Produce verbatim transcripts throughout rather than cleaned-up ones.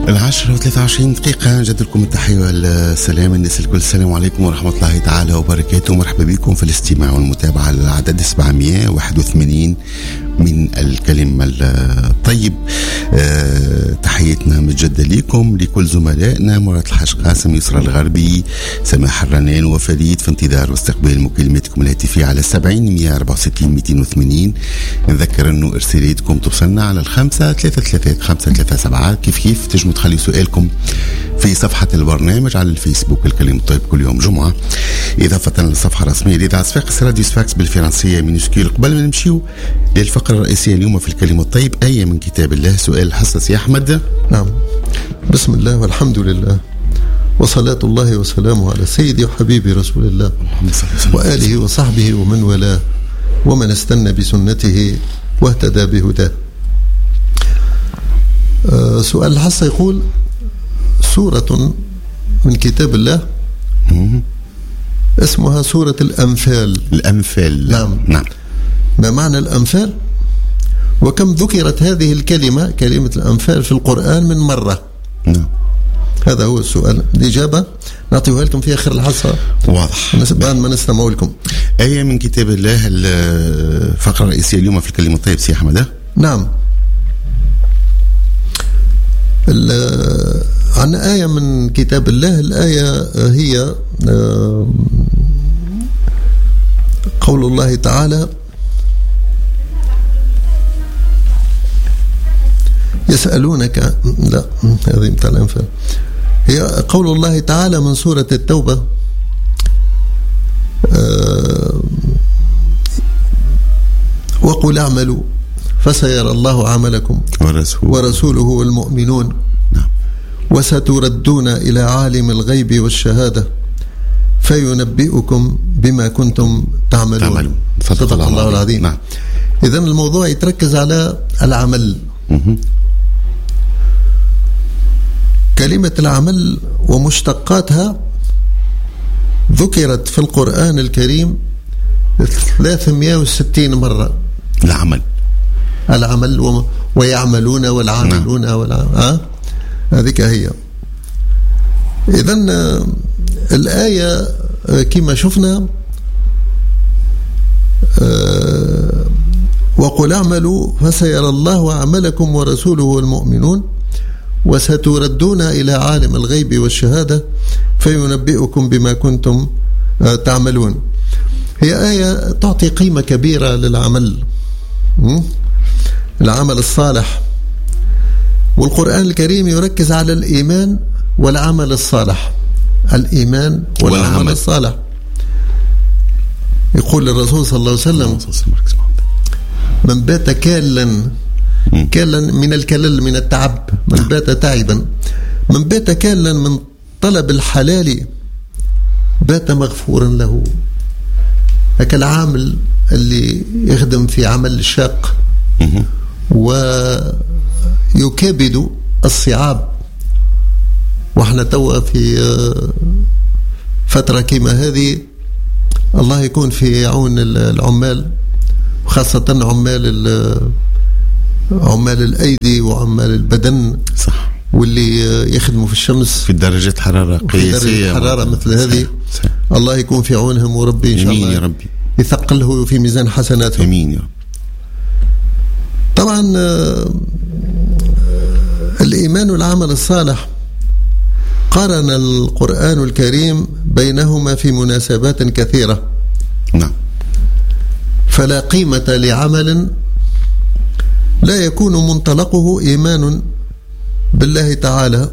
العاشرة وثلاثة وعشرين دقيقة. نجد لكم التحية والسلام الناس الكل. السلام عليكم ورحمة الله تعالى وبركاته. مرحبا بكم في الاستماع والمتابعة للعدد سبعمائة وواحد وثمانين من الكلمة الطيب. أه تحياتنا متجدة لكم لكل زملائنا مراد الحاج قاسم، يسرى الغربي، سماح الرنان وفريد، في انتظار واستقبال مكالماتكم الهاتفية على سبعين مئة وأربعة وستين مئتين وثمانين. نذكر انه ارسالاتكم توصلنا على الخمسة ثلاثة ثلاثة خمسة ثلاثة سبعة. كيف كيف تجموا تخلي سؤالكم في صفحة البرنامج على الفيسبوك الكلام الطيب كل يوم جمعة، إضافة للصفحة الرسمية لإذاعة صفاقس راديو صفاقس بالفرنسية مينوسكيل. قبل ما نمشيو للفقرة الرئيسية اليوم في الكلام الطيب، آية من كتاب الله. سؤال حساس يا أحمد. نعم. بسم الله والحمد لله وصلاة الله وسلامه على سيدي وحبيبي رسول الله وآله وصحبه ومن والاه ومن استنى بسنته واهتدى بهداه. أه سؤال الحصة يقول: سورة من كتاب الله اسمها سورة الأنفال. الأنفال. نعم. نعم. ما معنى الأنفال؟ وكم ذكرت هذه الكلمة كلمة الأنفال في القرآن من مرة؟ نعم. هذا هو السؤال. الإجابة نعطيها لكم في آخر الحصة. واضح. بعد ما نستمع لكم. آية من كتاب الله، الفقرة الرئيسية اليوم في الكلمة الطيب سي أحمد. نعم. عن آية من كتاب الله. الآية هي قول الله تعالى: يسألونك. لا، هذه بتاع الأنفال. هي قول الله تعالى من سورة التوبة: وقل اعملوا فسيرى الله عملكم ورسوله, ورسوله والمؤمنون. نعم. وستردون إلى عالم الغيب والشهادة فينبئكم بما كنتم تعملون. تعملون. صدق الله, الله العظيم. نعم. إذن الموضوع يتركز على العمل. م- كلمة العمل ومشتقاتها ذكرت في القرآن الكريم ثلاثمائة وستين مرة. العمل العمل و... ويعملون والعاملون. نعم. والع... آه؟ هذيك هي. إذن الآية كما شفنا: آه وقل اعملوا فسيرى الله عملكم ورسوله والمؤمنون وستردون إلى عالم الغيب والشهادة فينبئكم بما كنتم آه تعملون. هي آية تعطي قيمة كبيرة للعمل، العمل الصالح. والقرآن الكريم يركز على الإيمان والعمل الصالح. الإيمان والعمل, والعمل الصالح. يقول الرسول صلى الله عليه وسلم: من بات كالا كالا من الكلل من التعب، من بات تعبا، من بات كالا من طلب الحلال بات مغفورا له. هكا العامل اللي يخدم في عمل شاق ويكابد الصعاب، واحنا توا في فترة كما هذه، الله يكون في عون العمال، وخاصة عمال عمال الأيدي وعمال البدن. صح. واللي يخدموا في الشمس في درجة حرارة قياسية، حرارة مثل هذه. صح. صح. الله يكون في عونهم، وربي إن شاء الله يا ربي يثقله في ميزان حسناتهم. امين يا رب. طبعا الإيمان والعمل الصالح قارن القرآن الكريم بينهما في مناسبات كثيرة. نعم. فلا قيمة لعمل لا يكون منطلقه إيمان بالله تعالى.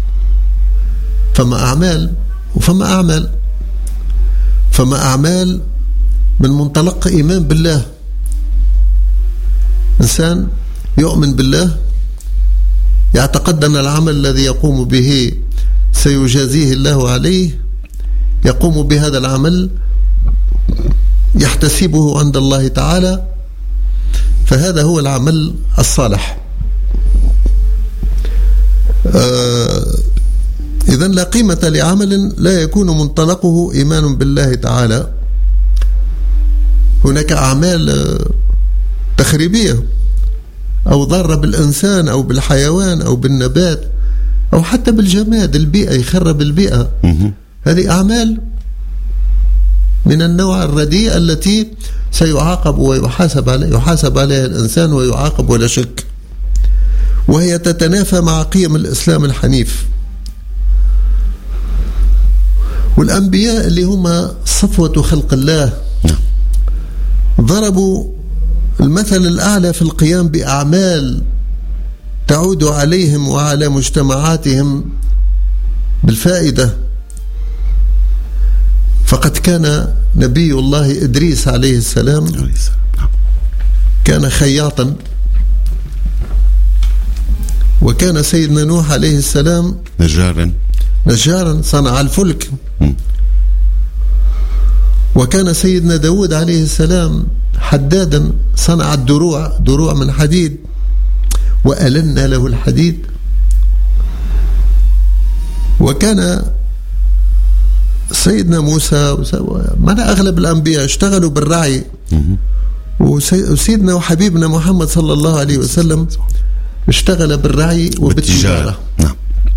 فما أعمال وفما أعمال. فما أعمال من منطلق إيمان بالله. إنسان يؤمن بالله، يعتقد أن العمل الذي يقوم به سيجازيه الله عليه، يقوم بهذا العمل يحتسبه عند الله تعالى، فهذا هو العمل الصالح. آه إذن لا قيمة لعمل لا يكون منطلقه إيمان بالله تعالى. هناك أعمال تخريبية أو ضارة بالإنسان أو بالحيوان أو بالنبات أو حتى بالجماد، البيئة، يخرب البيئة. هذه أعمال من النوع الرديء التي سيعاقب ويحاسب عليه يحاسب عليها الإنسان ويعاقب ولا شك، وهي تتنافى مع قيم الإسلام الحنيف. والأنبياء اللي هم صفوة خلق الله ضربوا المثل الأعلى في القيام بأعمال تعود عليهم وعلى مجتمعاتهم بالفائدة. فقد كان نبي الله إدريس عليه السلام كان خياطا، وكان سيدنا نوح عليه السلام نجارا نجارا صنع الفلك، وكان سيدنا داود عليه السلام حدادا صنع الدروع، دروع من حديد، وألنا له الحديد. وكان سيدنا موسى من أغلب الأنبياء اشتغلوا بالرعي، وسيدنا وحبيبنا محمد صلى الله عليه وسلم اشتغل بالرعي وبالتجارة. نعم.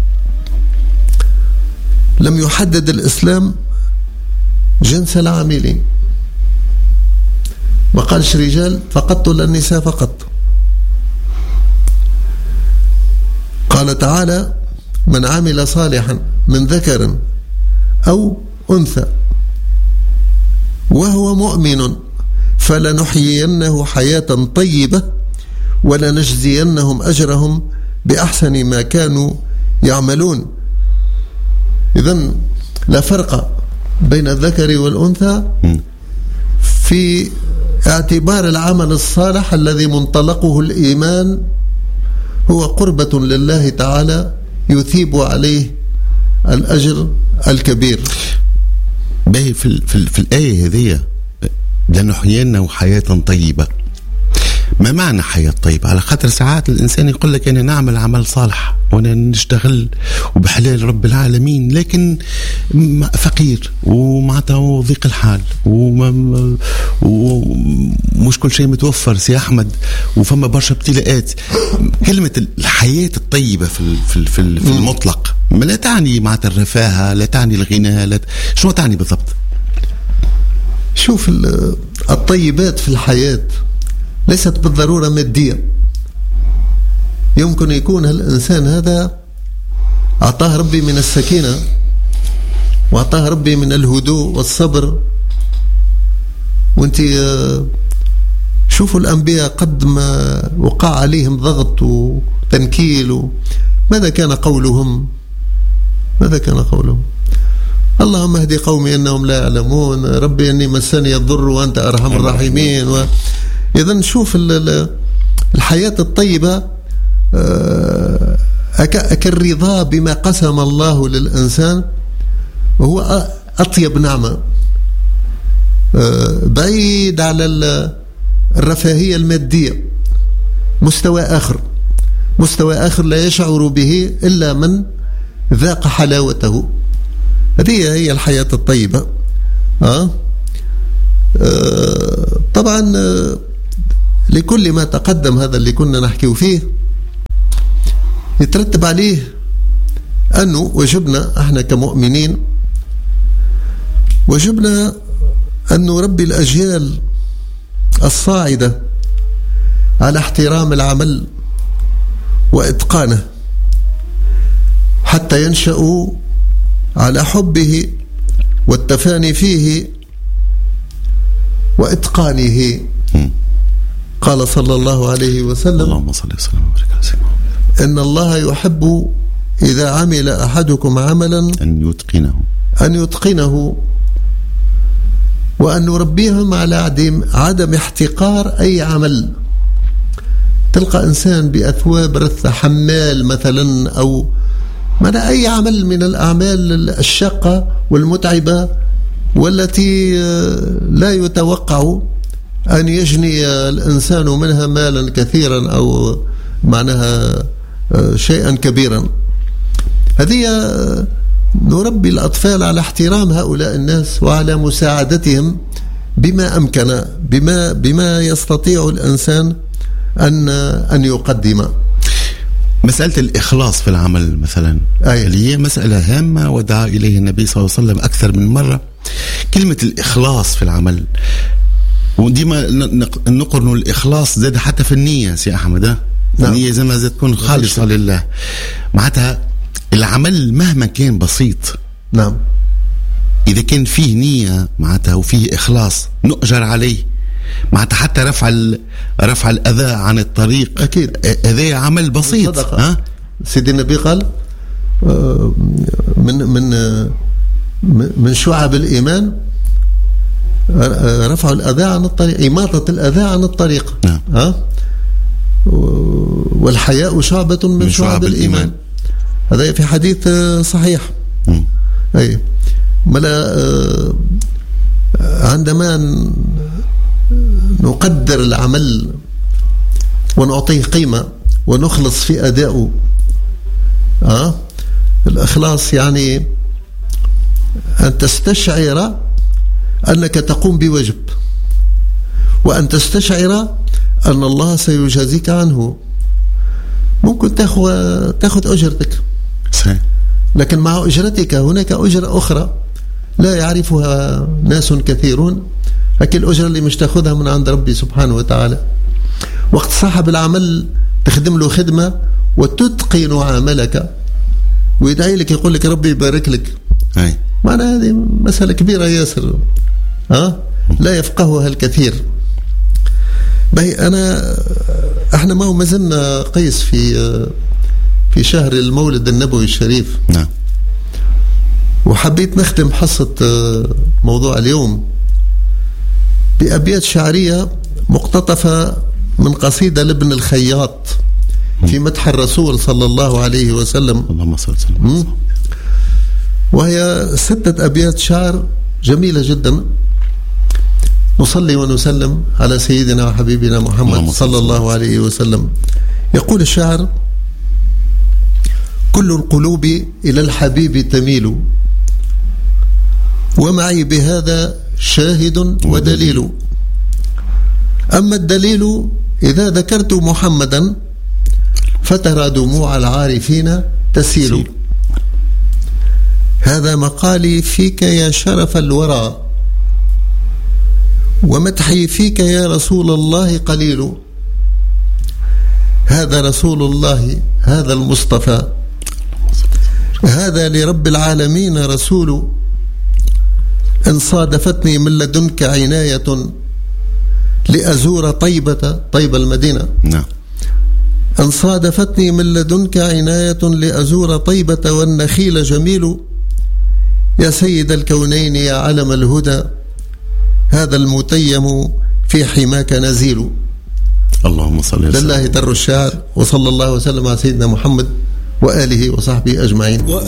لم يحدد الإسلام جنس العاملين، ما قالش رجال فقط ولا النساء فقط. قال تعالى: من عمل صالحا من ذكر أو أنثى وهو مؤمن فلنحيينه حياة طيبة ولنجزينهم أجرهم بأحسن ما كانوا يعملون. إذن لا فرق بين الذكر والأنثى في اعتبار العمل الصالح الذي منطلقه الإيمان هو قربة لله تعالى يثيب عليه الأجر الكبير. باهي في, في, في الآية هذه لنحيينه حياة طيبة. ما معنى حياة طيبة؟ على خاطر ساعات الإنسان يقول لك أنا نعمل عمل صالح وأنا نشتغل وبحلال رب العالمين، لكن فقير ومعناتها ضيق الحال ومش كل شيء متوفر سي أحمد، وفما برشا ابتلاءات. كلمة الحياة الطيبة في في في, في المطلق ما لا تعني معناتها الرفاهة، لا تعني الغنى، لا شو تعني بالضبط؟ شوف، الطيبات في الحياة ليست بالضرورة مادية. يمكن يكون الإنسان هذا أعطاه ربي من السكينة، وأعطاه ربي من الهدوء والصبر. وانت شوفوا الأنبياء قد ما وقع عليهم ضغط وتنكيل، ماذا كان قولهم؟ ماذا كان قولهم؟ اللهم اهدي قومي إنهم لا يعلمون، ربي إني مسني الضر وأنت أرحم الراحمين. و... إذن شوف الحياة الطيبة كالرضا بما قسم الله للإنسان، وهو أطيب نعمة، بعيد على الرفاهية المادية. مستوى آخر، مستوى آخر لا يشعر به إلا من ذاق حلاوته. هذه هي الحياة الطيبة. أه؟ أه طبعا لكل ما تقدم هذا اللي كنا نحكي فيه يترتب عليه أنه وجبنا احنا كمؤمنين، وجبنا أن نربي الأجيال الصاعدة على احترام العمل وإتقانه، حتى ينشأوا على حبه والتفاني فيه وإتقانه. قال صلى الله عليه وسلم: اللهم صل وسلم وبارك على سيدنا محمد، إن الله يحب إذا عمل أحدكم عملا أن يتقنه أن يتقنه وأن نربيهم على عدم عدم احتقار أي عمل. تلقى إنسان بأثواب رثة، حمال مثلا، أو من أي عمل من الأعمال الشاقة والمتعبة والتي لا يتوقع أن يجني الإنسان منها مالا كثيرا أو معناها شيئا كبيرا. هذه نربي الأطفال على احترام هؤلاء الناس وعلى مساعدتهم بما أمكن، بما بما يستطيع الإنسان أن أن يقدم. مسألة الإخلاص في العمل مثلا، أيه. اللي هي مسألة هامة ودعا إليه النبي صلى الله عليه وسلم أكثر من مرة. كلمة الإخلاص في العمل، وديما نقرن الإخلاص زاد حتى في النية سي أحمد. نعم. النية زي ما زاد تكون خالصة لله، معناتها العمل مهما كان بسيط، نعم، إذا كان فيه نية معناتها وفيه إخلاص نؤجر عليه، معناتها حتى رفع رفع الأذى عن الطريق. أكيد هذا عمل بسيط. ها؟ سيدي النبي قال من من من شعب الإيمان رفع الأذى عن الطريق، إماطة الأذى عن الطريق. نعم. ها؟ والحياء شعبة من, من شعب, شعب الإيمان. الإيمان. هذا في حديث صحيح. م. أي ملا عندما نقدر العمل ونعطيه قيمة ونخلص في أدائه، أه؟ الإخلاص يعني أن تستشعر أنك تقوم بواجب، وأن تستشعر أن الله سيجازيك عنه. ممكن تأخذ تأخذ أجرتك، صحيح، لكن مع أجرتك هناك أجرة أخرى لا يعرفها ناس كثيرون، هكي الأجرة اللي مش تأخذها من عند ربي سبحانه وتعالى. وقت صاحب العمل تخدم له خدمة وتتقن عملك ويدعي لك يقول لك ربي يبارك لك، أي. معنى هذه مسألة كبيرة ياسر، ها؟ لا يفقهها الكثير. باهي أنا احنا ما ما زلنا قيس في في شهر المولد النبوي الشريف. نعم. وحبيت نختم حصة موضوع اليوم بأبيات شعرية مقتطفة من قصيدة لابن الخياط في مدح الرسول صلى الله عليه وسلم، اللهم صل وسلم، وهي ستة أبيات شعر جميلة جدا. نصلي ونسلم على سيدنا وحبيبنا محمد صلى الله عليه وسلم. يقول الشاعر: كل القلوب إلى الحبيب تميل، ومعي بهذا شاهد ودليل. أما الدليل إذا ذكرت محمدا فترى دموع العارفين تسيل. هذا مقالي فيك يا شرف الورى، ومدحي فيك يا رسول الله قليل. هذا رسول الله، هذا المصطفى، هذا لرب العالمين رسول. إن صادفتني من لدنك عناية لأزور طيبة، طيب المدينة. نعم. إن صادفتني من لدنك عناية لأزور طيبة والنخيل جميل. يا سيد الكونين يا علم الهدى، هذا المتيم في حماك نزيل. اللهم صل وسلم. لله در الشعر، وصلى الله وسلم على سيدنا محمد وآله وصحبه أجمعين.